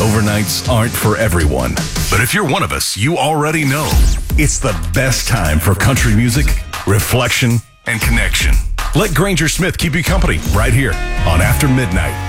overnights aren't for everyone. But if you're one of us, you already know it's the best time for country music, reflection, and connection. Let Granger Smith keep you company right here on After Midnight.